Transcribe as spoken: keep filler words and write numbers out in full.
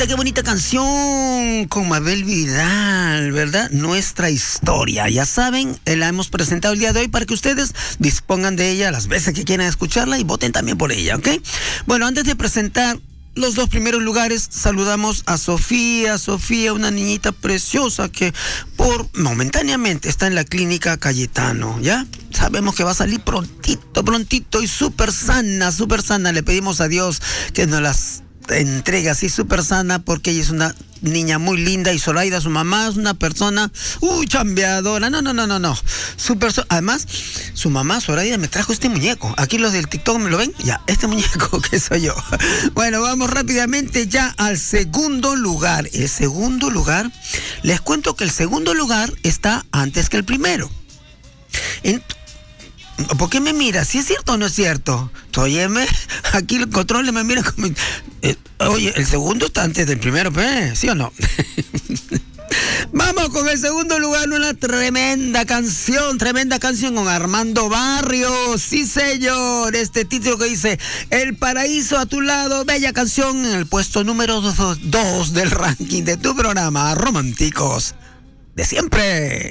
bonita, qué bonita canción con Mabel Vidal, ¿verdad? Nuestra historia. Ya saben, eh, la hemos presentado el día de hoy para que ustedes dispongan de ella las veces que quieran escucharla y voten también por ella, ¿ok? Bueno, antes de presentar los dos primeros lugares, saludamos a Sofía. Sofía, una niñita preciosa que por momentáneamente está en la clínica Cayetano, ¿ya? Sabemos que va a salir prontito, prontito y súper sana, súper sana. Le pedimos a Dios que nos las entregue así súper sana, porque ella es una niña muy linda y Zoraida, su mamá, es una persona, uy, chambeadora. No, no, no, no, no. Súper, so- además, su mamá, Zoraida, me trajo este muñeco. Aquí los del TikTok me lo ven. Ya, este muñeco que soy yo. Bueno, vamos rápidamente ya al segundo lugar. El segundo lugar, les cuento que el segundo lugar está antes que el primero. En- ¿Por qué me mira? ¿Si es cierto o no es cierto? Óyeme, aquí el control me mira como... eh, oye, el segundo está antes del primero, ¿eh? ¿Sí o no? Vamos con el segundo lugar, una tremenda canción, tremenda canción con Armando Barrios. Sí, señor, este título que dice El paraíso a tu lado, bella canción en el puesto número dos del ranking de tu programa Románticos de siempre.